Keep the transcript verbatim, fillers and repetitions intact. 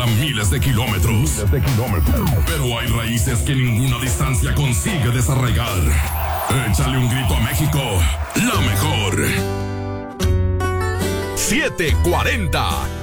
miles de kilómetros. Miles de kilómetros. Pero hay raíces que ninguna distancia consigue desarraigar. Échale un grito a México, la mejor. siete cuarenta.